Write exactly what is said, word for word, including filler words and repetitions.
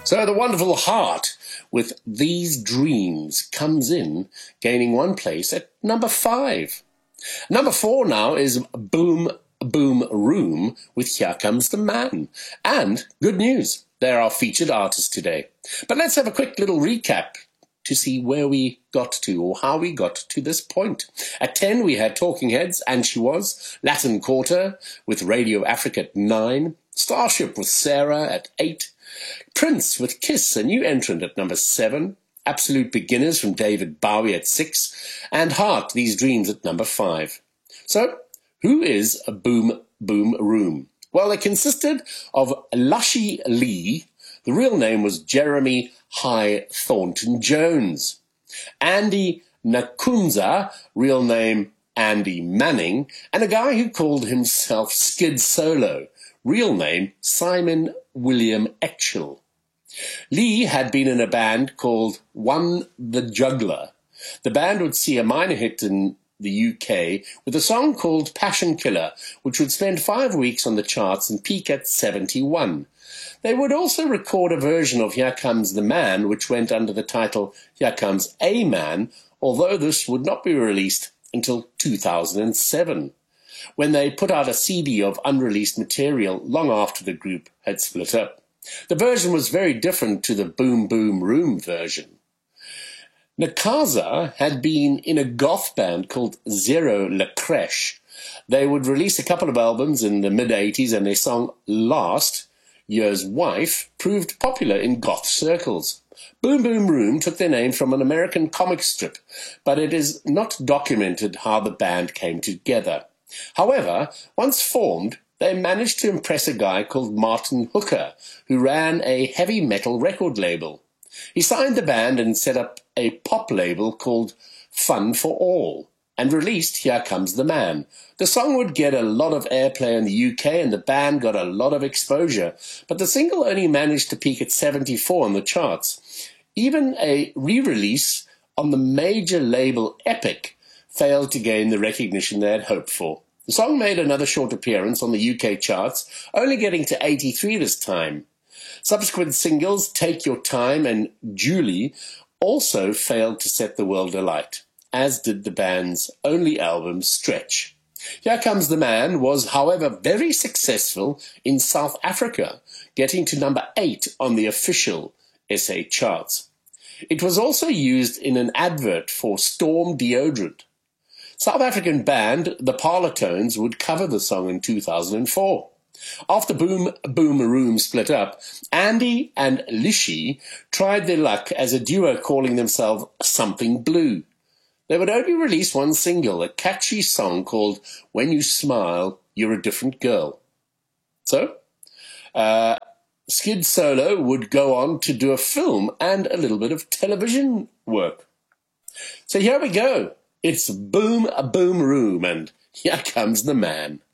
So the wonderful Heart with These Dreams comes in, gaining one place at number five. Number four now is Boom Boom Room with Here Comes the Man. And good news, they're our featured artist today. But let's have a quick little recap to see where we got to, or how we got to this point. At ten, we had Talking Heads, and She Was, Latin Quarter with Radio Africa at nine, Starship with Sarah at eight, Prince with Kiss, a new entrant at number seven, Absolute Beginners from David Bowie at six, and Heart, These Dreams at number five. So, who is a Boom Boom Room? Well, they consisted of Lushy Lee, the real name was Jeremy High Thornton Jones, Andy Nakunza, real name Andy Manning, and a guy who called himself Skid Solo, real name Simon William Etchell. Lee had been in a band called One the Juggler. The band would see a minor hit in the U K with a song called Passion Killer, which would spend five weeks on the charts and peak at seventy-one. They would also record a version of Here Comes the Man, which went under the title Here Comes a Man, although this would not be released until two thousand seven, when they put out a C D of unreleased material long after the group had split up. The version was very different to the Boom Boom Room version. Nakaza had been in a goth band called Zero La Crèche. They would release a couple of albums in the mid-eighties, and their song Last Year's Wife proved popular in goth circles. Boom Boom Room took their name from an American comic strip, but it is not documented how the band came together. However, once formed, they managed to impress a guy called Martin Hooker, who ran a heavy metal record label. He signed the band and set up a pop label called Fun for All, and released Here Comes the Man. The song would get a lot of airplay in the U K, and the band got a lot of exposure, but the single only managed to peak at seventy-four on the charts. Even a re-release on the major label Epic failed to gain the recognition they had hoped for. The song made another short appearance on the U K charts, only getting to eighty-three this time. Subsequent singles, Take Your Time and Julie, also failed to set the world alight, as did the band's only album, Stretch. Here Comes the Man was, however, very successful in South Africa, getting to number eight on the official S A charts. It was also used in an advert for Storm deodorant. South African band The Parlotones would cover the song in two thousand four. After Boom Boom Room split up, Andy and Lishi tried their luck as a duo calling themselves Something Blue. They would only release one single, a catchy song called When You Smile, You're a Different Girl. So, uh, Skid Solo would go on to do a film and a little bit of television work. So here we go. It's Boom Boom Room, and Here Comes the Man.